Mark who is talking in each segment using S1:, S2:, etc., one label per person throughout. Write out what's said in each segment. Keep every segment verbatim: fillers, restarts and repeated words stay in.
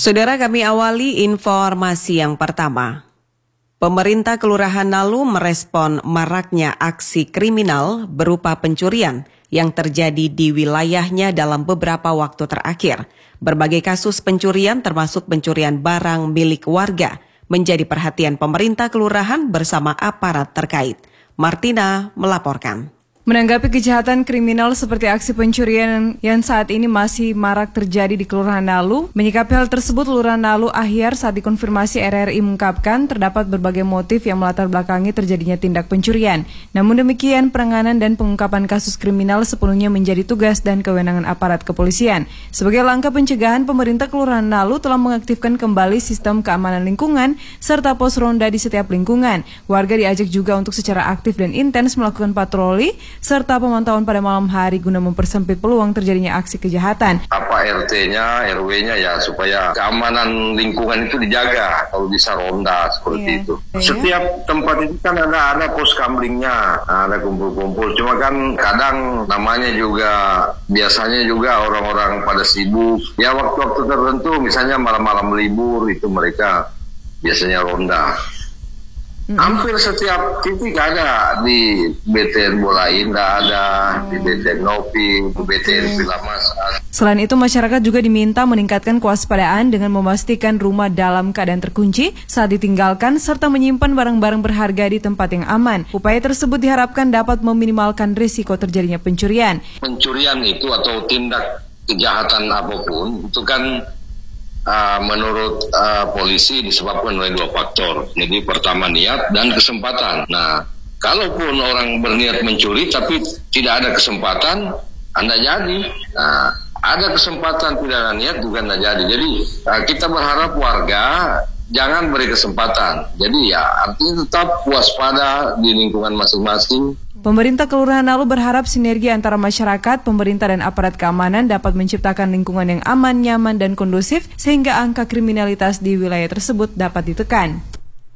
S1: Saudara, kami awali informasi yang pertama. Pemerintah Kelurahan Nalu merespon maraknya aksi kriminal berupa pencurian yang terjadi di wilayahnya dalam beberapa waktu terakhir. Berbagai kasus pencurian termasuk pencurian barang milik warga menjadi perhatian pemerintah kelurahan bersama aparat terkait. Martina melaporkan.
S2: Menanggapi kejahatan kriminal seperti aksi pencurian yang saat ini masih marak terjadi di Kelurahan Nalu, menyikapi hal tersebut Lurah Nalu Ahyar saat dikonfirmasi R R I mengungkapkan terdapat berbagai motif yang melatar belakangi terjadinya tindak pencurian. Namun demikian, penanganan dan pengungkapan kasus kriminal sepenuhnya menjadi tugas dan kewenangan aparat kepolisian. Sebagai langkah pencegahan, pemerintah Kelurahan Nalu telah mengaktifkan kembali sistem keamanan lingkungan serta pos ronda di setiap lingkungan. Warga diajak juga untuk secara aktif dan intens melakukan patroli serta pemantauan pada malam hari guna mempersempit peluang terjadinya aksi kejahatan.
S3: Apa R T-nya, R W-nya ya supaya keamanan lingkungan itu dijaga, kalau bisa ronda seperti yeah. itu. Yeah. Setiap tempat itu kan ada ada pos kamlingnya, ada kumpul-kumpul. Cuma kan kadang namanya juga biasanya juga orang-orang pada sibuk. Ya waktu-waktu tertentu, misalnya malam-malam libur itu mereka biasanya ronda. Mm-hmm. Hampir setiap titik ada, di B T N Bola Indah ada, oh. di B T N Nopi, di B T N Villa Mas.
S2: Selain itu, masyarakat juga diminta meningkatkan kewaspadaan dengan memastikan rumah dalam keadaan terkunci saat ditinggalkan serta menyimpan barang-barang berharga di tempat yang aman. Upaya tersebut diharapkan dapat meminimalkan risiko terjadinya pencurian.
S3: Pencurian itu atau tindak kejahatan apapun itu kan Uh, menurut uh, polisi disebabkan oleh dua faktor. Jadi pertama niat dan kesempatan. Nah, kalaupun orang berniat mencuri tapi tidak ada kesempatan, anda jadi. Nah, ada kesempatan tidak ada niat juga anda jadi. Jadi uh, kita berharap warga jangan beri kesempatan. Jadi ya artinya tetap waspada di lingkungan masing-masing.
S2: Pemerintah Kelurahan Nalu berharap sinergi antara masyarakat, pemerintah dan aparat keamanan dapat menciptakan lingkungan yang aman, nyaman, dan kondusif sehingga angka kriminalitas di wilayah tersebut dapat ditekan.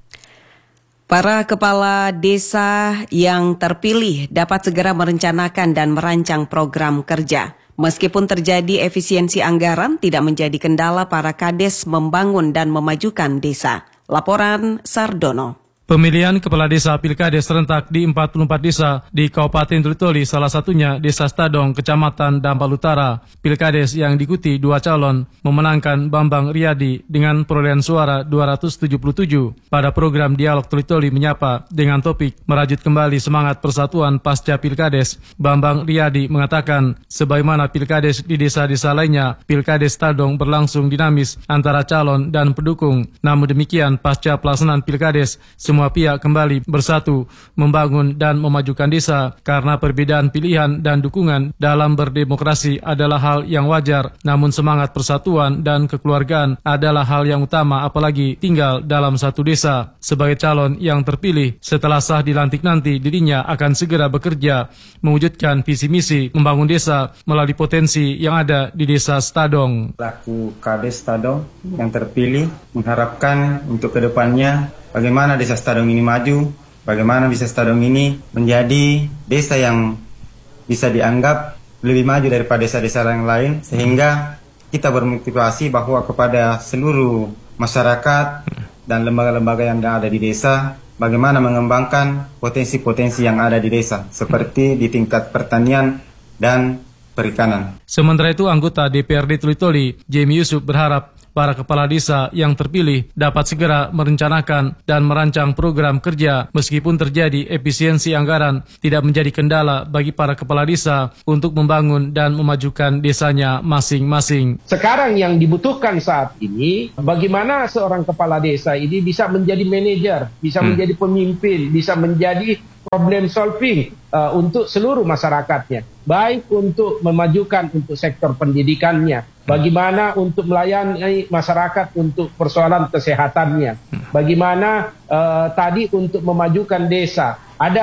S1: Para kepala desa yang terpilih dapat segera merencanakan dan merancang program kerja. Meskipun terjadi efisiensi anggaran, tidak menjadi kendala para kades membangun dan memajukan desa. Laporan Sardono.
S4: Pemilihan Kepala Desa Pilkades serentak di empat puluh empat desa di Kabupaten Toli-Toli, salah satunya Desa Stadong, Kecamatan Dampal Utara. Pilkades yang diikuti dua calon memenangkan Bambang Riyadi dengan perolehan suara dua ratus tujuh puluh tujuh. Pada program Dialog Toli-Toli Menyapa dengan topik merajut kembali semangat persatuan pasca Pilkades, Bambang Riyadi mengatakan sebagaimana Pilkades di desa-desa lainnya, Pilkades Stadong berlangsung dinamis antara calon dan pendukung. Namun demikian, pasca pelaksanaan Pilkades, semua pihak kembali bersatu membangun dan memajukan desa karena perbedaan pilihan dan dukungan dalam berdemokrasi adalah hal yang wajar, namun semangat persatuan dan kekeluargaan adalah hal yang utama apalagi tinggal dalam satu desa. Sebagai calon yang terpilih setelah sah dilantik nanti, dirinya akan segera bekerja mewujudkan visi misi membangun desa melalui potensi yang ada di desa Stadong.
S5: Laku Kades Stadong yang terpilih mengharapkan untuk kedepannya bagaimana desa Stadong ini maju, bagaimana desa Stadong ini menjadi desa yang bisa dianggap lebih maju daripada desa-desa yang lain, sehingga kita bermotivasi bahwa kepada seluruh masyarakat dan lembaga-lembaga yang ada di desa, bagaimana mengembangkan potensi-potensi yang ada di desa, seperti di tingkat pertanian dan perikanan.
S4: Sementara itu, anggota D P R D Toli-Toli, Jamie Yusuf, berharap para kepala desa yang terpilih dapat segera merencanakan dan merancang program kerja meskipun terjadi efisiensi anggaran tidak menjadi kendala bagi para kepala desa untuk membangun dan memajukan desanya masing-masing.
S6: Sekarang yang dibutuhkan saat ini, bagaimana seorang kepala desa ini bisa menjadi manajer, bisa hmm. menjadi pemimpin, bisa menjadi problem solving uh, untuk seluruh masyarakatnya. Baik untuk memajukan untuk sektor pendidikannya, bagaimana untuk melayani masyarakat untuk persoalan kesehatannya, bagaimana uh, tadi untuk memajukan desa. Ada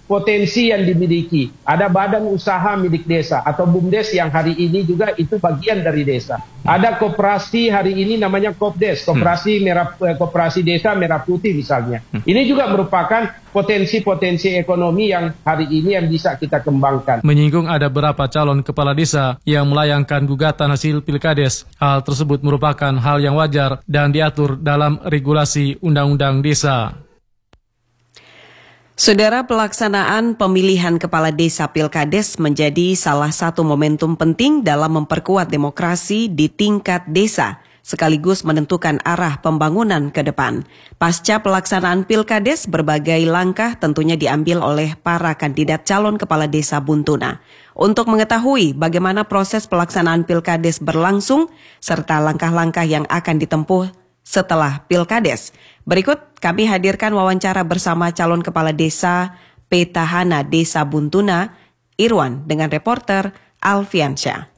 S6: potensi yang dimiliki. Ada badan usaha milik desa atau BUMDes yang hari ini juga itu bagian dari desa. Ada koperasi hari ini namanya KOPDes, Koperasi Merah, Koperasi Desa Merah Putih misalnya. Ini juga merupakan potensi-potensi ekonomi yang hari ini yang bisa kita kembangkan.
S4: Menyinggung ada beberapa calon kepala desa yang melayangkan gugatan hasil Pilkades. Hal tersebut merupakan hal yang wajar dan diatur dalam regulasi Undang-Undang Desa.
S1: Saudara, pelaksanaan pemilihan kepala desa Pilkades menjadi salah satu momentum penting dalam memperkuat demokrasi di tingkat desa, sekaligus menentukan arah pembangunan ke depan. Pasca pelaksanaan Pilkades, berbagai langkah tentunya diambil oleh para kandidat calon kepala desa Buntuna. Untuk mengetahui bagaimana proses pelaksanaan Pilkades berlangsung, serta langkah-langkah yang akan ditempuh setelah Pilkades, berikut kami hadirkan wawancara bersama calon kepala desa Petahana Desa Buntuna, Irwan, dengan reporter Alfiansyah.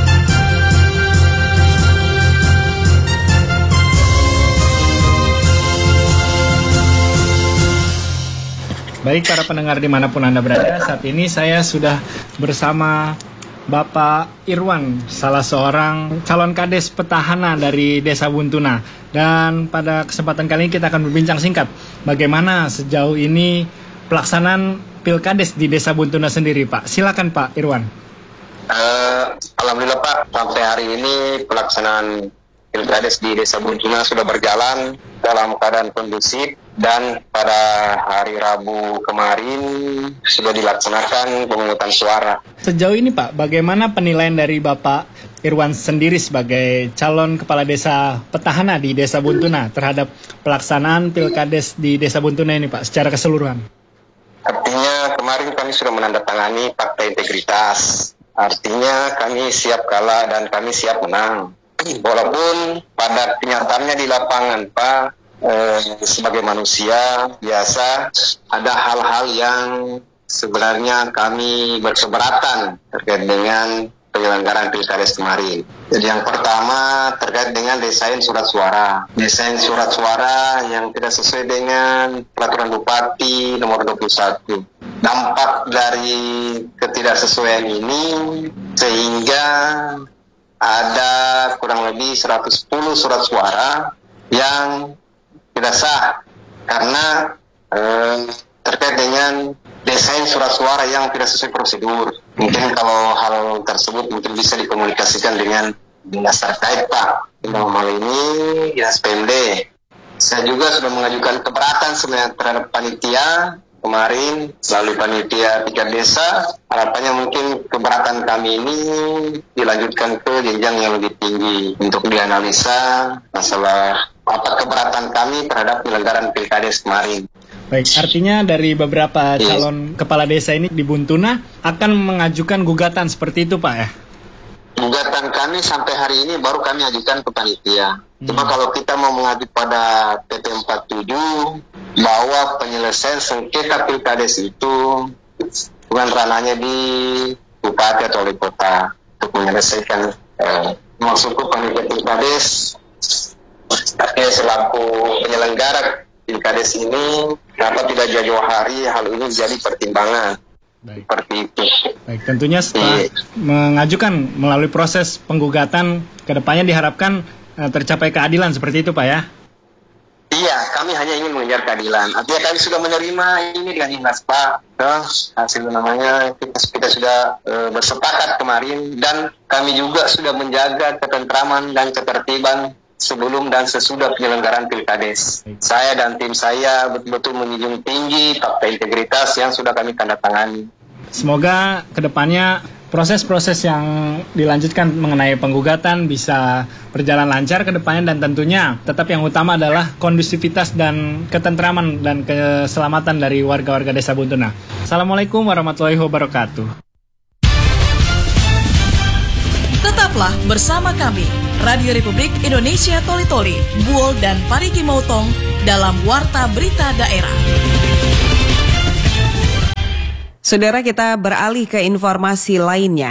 S7: Baik para pendengar dimanapun Anda berada, saat ini saya sudah bersama Bapak Irwan, salah seorang calon kades petahana dari Desa Buntuna. Dan pada kesempatan kali ini kita akan berbincang singkat bagaimana sejauh ini pelaksanaan Pilkades di Desa Buntuna sendiri, Pak. Silakan Pak Irwan.
S3: Uh, Alhamdulillah Pak, sampai hari ini pelaksanaan Pilkades di Desa Buntuna sudah berjalan dalam keadaan kondusif, dan pada hari Rabu kemarin sudah dilaksanakan pemungutan suara.
S7: Sejauh ini Pak, bagaimana penilaian dari Bapak Irwan sendiri sebagai calon kepala desa petahana di Desa Buntuna terhadap pelaksanaan Pilkades di Desa Buntuna ini Pak, secara keseluruhan?
S3: Artinya kemarin kami sudah menandatangani fakta integritas. Artinya kami siap kalah dan kami siap menang. Walaupun pada kenyataannya di lapangan Pak, eh, sebagai manusia biasa ada hal-hal yang sebenarnya kami berkeberatan terkait dengan penyelenggaraan Pilkades kemarin. Jadi yang pertama terkait dengan desain surat suara. Desain surat suara yang tidak sesuai dengan peraturan Bupati nomor dua puluh satu. Dampak dari ketidaksesuaian ini sehingga ada kurang lebih seratus sepuluh surat suara yang tidak sah karena eh, terkait dengan desain surat suara yang tidak sesuai prosedur. Mungkin kalau hal tersebut mungkin bisa dikomunikasikan dengan dinas terkait Pak. Dalam hal ini dinas P M D. Saya juga sudah mengajukan keberatan sebenarnya terhadap panitia kemarin melalui panitia tingkat desa. Harapannya mungkin keberatan kami ini dilanjutkan ke jenjang yang lebih tinggi untuk dianalisa masalah apa keberatan kami terhadap penyelenggaraan Pilkades kemarin.
S7: Baik, artinya dari beberapa calon yes. kepala desa ini di Buntuna akan mengajukan gugatan seperti itu Pak ya?
S3: Gugatan kami sampai hari ini baru kami ajukan ke panitia. Hmm. Cuma kalau kita mau mengajukan pada P P empat puluh tujuh bahwa penyelesaian sengketa Pilkades itu bukan ranahnya di Bupati atau Wali Kota untuk menyelesaikan. Eh, maksudku panitia Pilkades eh, selaku penyelenggara Pilkades ini kenapa tidak jauh hari hal ini jadi pertimbangan. Baik. Seperti itu.
S7: Baik, tentunya setelah iya. mengajukan melalui proses penggugatan, kedepannya diharapkan uh, tercapai keadilan seperti itu Pak ya?
S3: Iya, kami hanya ingin mengejar keadilan. Artinya kami sudah menerima ini dengan ikhlas Pak. Nah, hasil namanya kita, kita sudah uh, bersepakat kemarin, dan kami juga sudah menjaga ketentraman dan ketertiban sebelum dan sesudah penyelenggaraan Pilkades. Saya dan tim saya betul-betul menjunjung tinggi fakta integritas yang sudah kami tanda tangani.
S7: Semoga kedepannya proses-proses yang dilanjutkan mengenai penggugatan bisa berjalan lancar ke depannya, dan tentunya tetap yang utama adalah kondusivitas dan ketentraman dan keselamatan dari warga-warga Desa Buntuna. Assalamualaikum warahmatullahi wabarakatuh.
S8: Tetaplah bersama kami, Radio Republik Indonesia Toli Toli, Buol dan Parigi Motong dalam Warta Berita Daerah.
S1: Saudara, kita beralih ke informasi lainnya.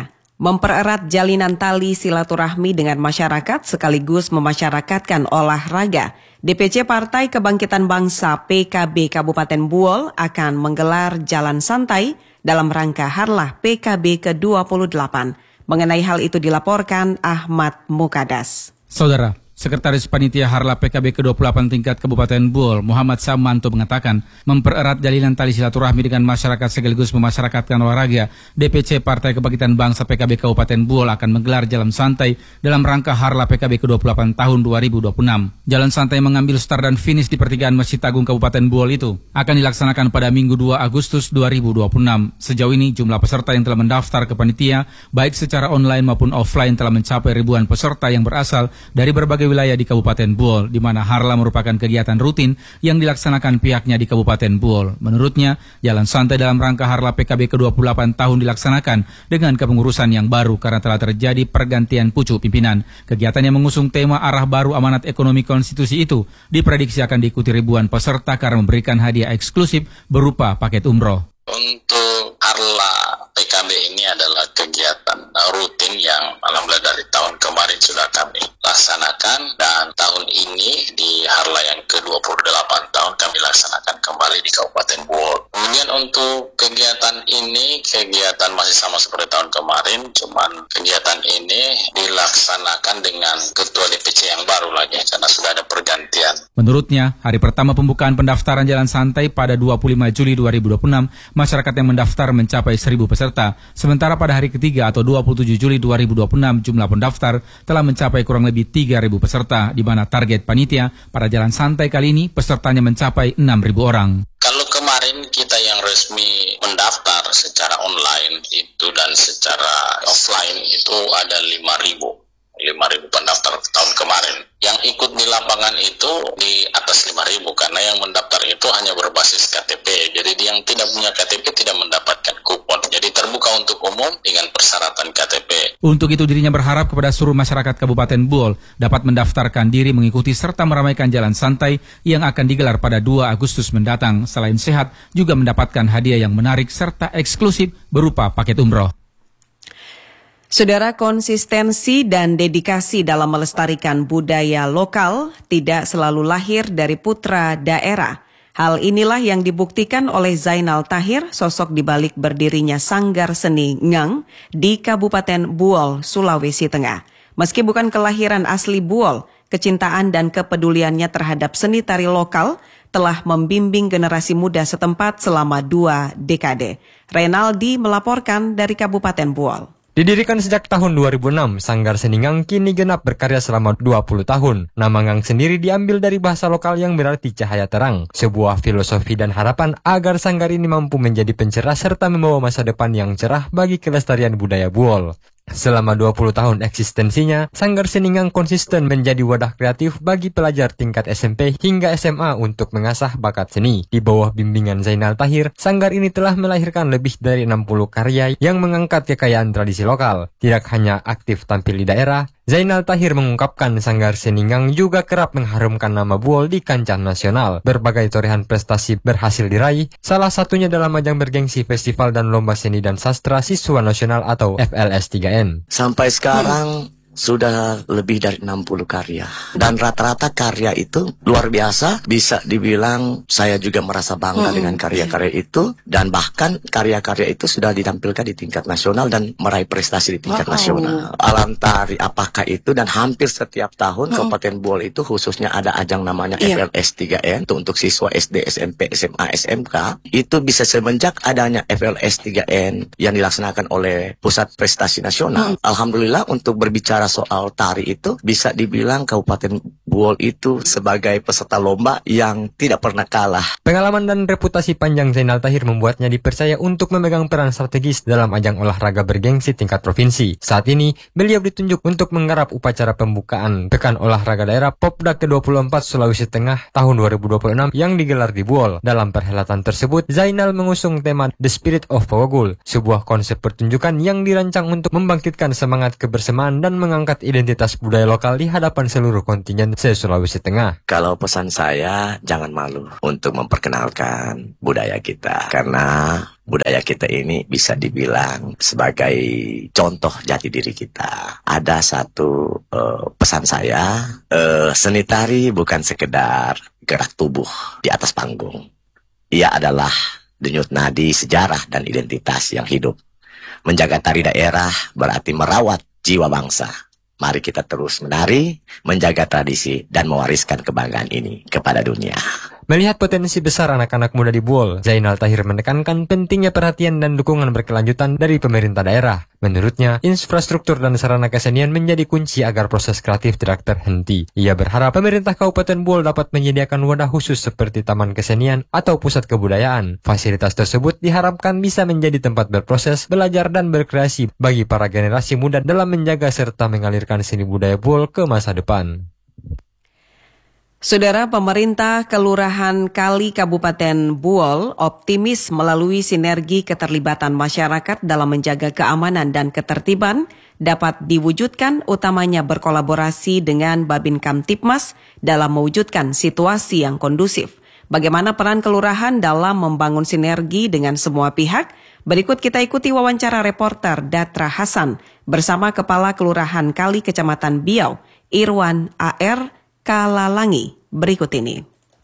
S1: mempererat jalinan tali silaturahmi dengan masyarakat sekaligus memasyarakatkan olahraga. D P C Partai Kebangkitan Bangsa P K B Kabupaten Buol akan menggelar jalan santai dalam rangka Harlah P K B ke dua puluh delapan. Mengenai hal itu dilaporkan Ahmad Mukadas.
S9: Saudara, Sekretaris Panitia Harlah P K B ke dua puluh delapan tingkat Kabupaten Buol, Muhammad Samanto mengatakan, mempererat jalinan tali silaturahmi dengan masyarakat sekaligus memasyarakatkan olahraga. D P C Partai Kebangkitan Bangsa P K B Kabupaten Buol akan menggelar jalan santai dalam rangka Harlah P K B ke dua puluh delapan tahun dua ribu dua puluh enam. Jalan santai mengambil start dan finish di pertigaan Masjid Agung Kabupaten Buol itu akan dilaksanakan pada Minggu dua Agustus dua ribu dua puluh enam. Sejauh ini jumlah peserta yang telah mendaftar ke panitia baik secara online maupun offline telah mencapai ribuan peserta yang berasal dari berbagai wilayah di Kabupaten Buol, di mana Harlah merupakan kegiatan rutin yang dilaksanakan pihaknya di Kabupaten Buol. Menurutnya, jalan santai dalam rangka Harlah P K B ke dua puluh delapan tahun dilaksanakan dengan kepengurusan yang baru karena telah terjadi pergantian pucuk pimpinan. Kegiatan yang mengusung tema arah baru amanat ekonomi konstitusi itu diprediksi akan diikuti ribuan peserta karena memberikan hadiah eksklusif berupa paket umroh.
S10: Untuk Harlah P K B ini adalah kegiatan rutin yang alhamdulillah dari tahun kemarin sudah kami laksanakan, dan tahun ini di Harlah yang ke dua puluh delapan tahun kami laksanakan kembali di Kabupaten Buol. Kemudian untuk kegiatan ini, kegiatan masih sama seperti tahun kemarin, cuman kegiatan ini dilaksanakan dengan ketua D P C yang baru lagi karena sudah ada pergantian.
S9: Menurutnya, hari pertama pembukaan pendaftaran jalan santai pada dua puluh lima Juli dua ribu dua puluh enam, masyarakat yang mendaftar mencapai seribu peserta. Sementara pada hari ketiga atau dua puluh tujuh Juli dua ribu dua puluh enam, jumlah pendaftar telah mencapai kurang lebih tiga ribu peserta, di mana target panitia pada jalan santai kali ini pesertanya mencapai enam ribu orang.
S10: Kalau kemarin kita yang resmi mendaftar secara online itu dan secara offline itu ada lima ribu pendaftar tahun kemarin. Yang ikut di lapangan itu di atas lima ribu karena yang mendaftar itu hanya berbasis K T P. Jadi yang tidak punya K T P tidak mendapatkan kupon. Jadi terbuka untuk umum dengan persyaratan K T P.
S9: Untuk itu dirinya berharap kepada seluruh masyarakat Kabupaten Buol dapat mendaftarkan diri mengikuti serta meramaikan jalan santai yang akan digelar pada dua Agustus mendatang. Selain sehat, juga mendapatkan hadiah yang menarik serta eksklusif berupa paket umroh.
S1: Saudara, konsistensi dan dedikasi dalam melestarikan budaya lokal tidak selalu lahir dari putra daerah. Hal inilah yang dibuktikan oleh Zainal Tahir, sosok dibalik berdirinya Sanggar Seni Ngang di Kabupaten Buol, Sulawesi Tengah. Meski bukan kelahiran asli Buol, kecintaan dan kepeduliannya terhadap seni tari lokal telah membimbing generasi muda setempat selama dua dekade. Renaldi melaporkan dari Kabupaten Buol.
S11: Didirikan sejak tahun dua ribu enam, Sanggar Seni Ngang kini genap berkarya selama dua puluh tahun. Nama Ngang sendiri diambil dari bahasa lokal yang berarti cahaya terang. Sebuah filosofi dan harapan agar sanggar ini mampu menjadi pencerah serta membawa masa depan yang cerah bagi kelestarian budaya Buol. Selama dua puluh tahun eksistensinya, Sanggar Seni Ngang konsisten menjadi wadah kreatif bagi pelajar tingkat S M P hingga S M A untuk mengasah bakat seni. Di bawah bimbingan Zainal Tahir, Sanggar ini telah melahirkan lebih dari enam puluh karya yang mengangkat kekayaan tradisi lokal. Tidak hanya aktif tampil di daerah, Zainal Tahir mengungkapkan Sanggar Seni Ngang juga kerap mengharumkan nama Buol di kancah nasional. Berbagai torehan prestasi berhasil diraih, salah satunya dalam ajang bergengsi Festival dan Lomba Seni dan Sastra Siswa Nasional atau F L S tiga N.
S12: Sampai sekarang hmm. sudah lebih dari enam puluh karya. Dan rata-rata karya itu luar biasa. Bisa dibilang saya juga merasa bangga hmm. dengan karya-karya itu. Dan bahkan karya-karya itu sudah ditampilkan di tingkat nasional dan meraih prestasi di tingkat oh. nasional. Alam tari apakah itu, dan hampir setiap tahun hmm. Kabupaten Buol itu khususnya ada ajang namanya yeah. F L S tiga N untuk, untuk siswa S D, S M P, S M A, S M K. Itu bisa semenjak adanya F L S tiga N yang dilaksanakan oleh Pusat Prestasi Nasional. Hmm. Alhamdulillah untuk berbicara soal tari itu bisa dibilang Kabupaten Buol itu sebagai peserta lomba yang tidak pernah kalah.
S11: Pengalaman dan reputasi panjang Zainal Tahir membuatnya dipercaya untuk memegang peran strategis dalam ajang olahraga bergengsi tingkat provinsi. Saat ini, beliau ditunjuk untuk menggarap upacara pembukaan Pekan Olahraga Daerah Popda ke dua puluh empat Sulawesi Tengah tahun dua ribu dua puluh enam yang digelar di Buol. Dalam perhelatan tersebut, Zainal mengusung tema The Spirit of Pawagul, sebuah konsep pertunjukan yang dirancang untuk membangkitkan semangat kebersamaan dan mengangkat identitas budaya lokal di hadapan seluruh kontingen se-Sulawesi Tengah.
S12: Kalau pesan saya, jangan malu untuk memperkenalkan budaya kita. Karena budaya kita ini bisa dibilang sebagai contoh jati diri kita. Ada satu uh, pesan saya, uh, seni tari bukan sekedar gerak tubuh di atas panggung. Ia adalah denyut nadi sejarah dan identitas yang hidup. Menjaga tari daerah berarti merawat jiwa bangsa. Mari kita terus menari, menjaga tradisi, dan mewariskan kebanggaan ini kepada dunia.
S11: Melihat potensi besar anak-anak muda di Buol, Zainal Tahir menekankan pentingnya perhatian dan dukungan berkelanjutan dari pemerintah daerah. Menurutnya, infrastruktur dan sarana kesenian menjadi kunci agar proses kreatif tidak terhenti. Ia berharap pemerintah Kabupaten Buol dapat menyediakan wadah khusus seperti taman kesenian atau pusat kebudayaan. Fasilitas tersebut diharapkan bisa menjadi tempat berproses, belajar, dan berkreasi bagi para generasi muda dalam menjaga serta mengalirkan seni budaya Buol ke masa depan.
S1: Saudara, pemerintah Kelurahan Kali Kabupaten Buol optimis melalui sinergi keterlibatan masyarakat dalam menjaga keamanan dan ketertiban dapat diwujudkan, utamanya berkolaborasi dengan Babin Kamtipmas dalam mewujudkan situasi yang kondusif. Bagaimana peran kelurahan dalam membangun sinergi dengan semua pihak? Berikut kita ikuti wawancara reporter Datra Hasan bersama Kepala Kelurahan Kali Kecamatan Biau, Irwan A R Kalalangi, berikut ini.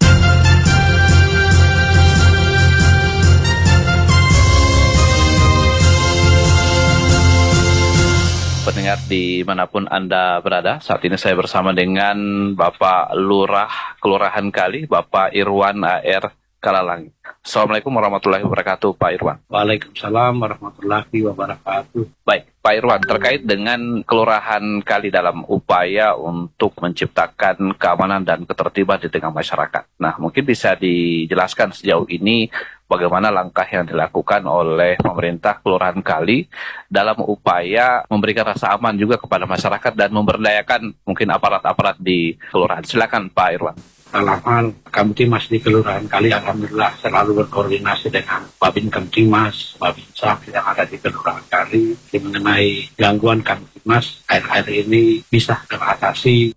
S13: Pendengar dimanapun Anda berada, saat ini saya bersama dengan Bapak Lurah Kelurahan Kali, Bapak Irwan A R Kalalangi. Assalamualaikum warahmatullahi wabarakatuh, Pak Irwan.
S14: Waalaikumsalam warahmatullahi wabarakatuh.
S13: Baik, Pak Irwan, terkait dengan Kelurahan Kali dalam upaya untuk menciptakan keamanan dan ketertiban di tengah masyarakat. Nah, mungkin bisa dijelaskan sejauh ini bagaimana langkah yang dilakukan oleh pemerintah Kelurahan Kali dalam upaya memberikan rasa aman juga kepada masyarakat dan memberdayakan mungkin aparat-aparat di kelurahan. Silakan, Pak Irwan.
S14: Dalam hal Kamtimas di Kelurahan Kali, alhamdulillah selalu berkoordinasi dengan Babin Kamtimas, Babinsa yang ada di Kelurahan Kali mengenai gangguan Kamtimas. Akhir-akhir ini bisa teratasi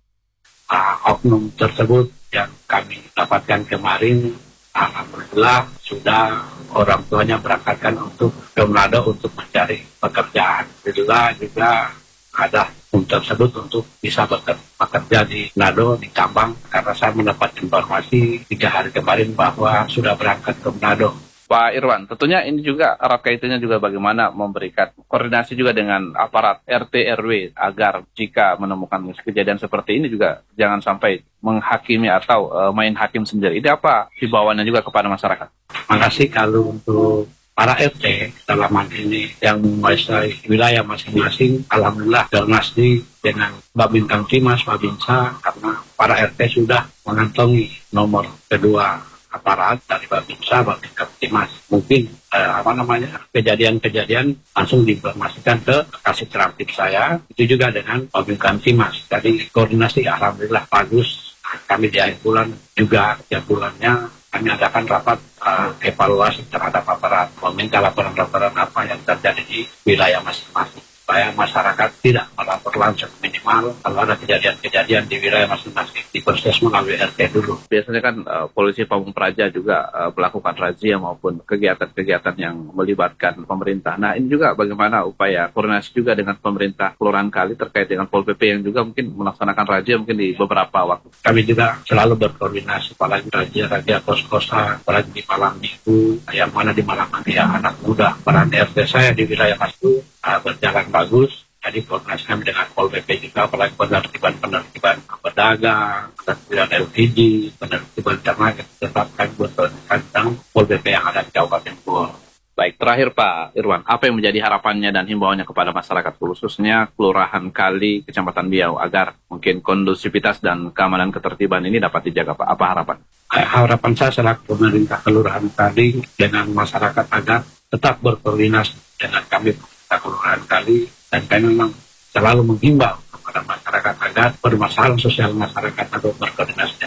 S14: uh, oknum tersebut yang kami dapatkan kemarin. Alhamdulillah sudah orang tuanya berangkatkan untuk ke Manado untuk mencari pekerjaan. Alhamdulillah juga ada um tersebut untuk bisa bekerja di Manado, di Cambang, karena saya mendapat informasi tiga hari kemarin bahwa sudah berangkat ke Manado.
S13: Pak Irwan, tentunya ini juga erat kaitannya juga bagaimana memberikan koordinasi juga dengan aparat R T R W agar jika menemukan kejadian seperti ini juga jangan sampai menghakimi atau uh, main hakim sendiri. Ini apa himbauannya juga kepada masyarakat?
S14: Terima kasih. Kalau untuk para R T dalam hal ini yang menguasai wilayah masing-masing, alhamdulillah koordinasi dengan Babin Kamtimas, Babinsa, karena para R T sudah mengantongi nomor kedua aparat dari Babinsa, Babin Kamtimas. Mungkin eh, apa namanya kejadian-kejadian langsung diinformasikan ke kasih terapit saya. Itu juga dengan Babin Kamtimas. Jadi koordinasi alhamdulillah bagus. Kami di akhir bulan juga tiap bulannya kami adakan rapat uh, evaluasi terhadap aparat, meminta laporan-laporan apa yang terjadi di wilayah masing-masing, supaya masyarakat tidak melapor langsung, minimal kalau ada kejadian-kejadian di wilayah masing-masing diproses melalui R T dulu.
S13: Biasanya kan uh, polisi Pamung Praja juga uh, melakukan razia maupun kegiatan-kegiatan yang melibatkan pemerintah. Nah, ini juga bagaimana upaya koordinasi juga dengan pemerintah Kelurahan Kali terkait dengan Pol P P yang juga mungkin melaksanakan razia mungkin di beberapa waktu.
S14: Kami juga selalu berkoordinasi, apalagi razia-razia kos-kosan, apalagi di malam minggu, yang mana di malam minggu ya anak muda. Peran R T saya di wilayah Mas itu uh, berjalan bagus. Jadi koordinasi kami dengan Pol P P juga, apalagi penertiban-penertiban pedagang, penertiban L P G, penertiban ternak, tetap kami berkoordinasi dengan Pol P P yang ada di Kabupaten Buol.
S13: Baik, terakhir Pak Irwan, apa yang menjadi harapannya dan himbauannya kepada masyarakat, khususnya Kelurahan Kali, Kecamatan Biau, agar mungkin kondusivitas dan keamanan ketertiban ini dapat dijaga, Pak? Apa harapan?
S14: Harapan saya selaku pemerintah Kelurahan Kali dengan masyarakat agar tetap berkoordinasi dengan kami pemerintah Kelurahan Kali, dan kami memang selalu menghimbau kepada masyarakat agar permasalahan sosial masyarakat atau berkoordinasi dengan pemerintah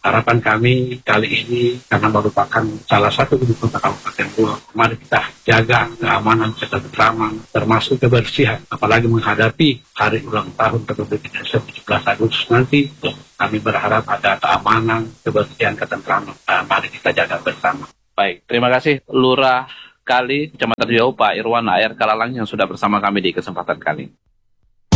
S14: harapan kami kali ini karena merupakan salah satu ibu kota Kabupaten Buol, mari kita jaga keamanan serta ketentraman termasuk kebersihan, apalagi menghadapi hari ulang tahun Republik Indonesia tujuh belas Agustus nanti. Kami berharap ada keamanan, kebersihan, ketentraman. Nah, mari kita jaga bersama.
S13: Baik, terima kasih Lurah Kali, Kecamatan Riau, Pak Irwan A R Kalalang yang sudah bersama kami di kesempatan kali.